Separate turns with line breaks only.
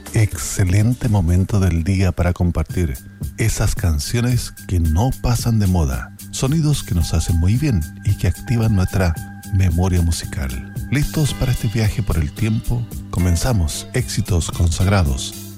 excelente momento del día para compartir esas canciones que no pasan de moda, sonidos que nos hacen muy bien y que activan nuestra memoria musical. ¿Listos para este viaje por el tiempo? Comenzamos Éxitos Consagrados.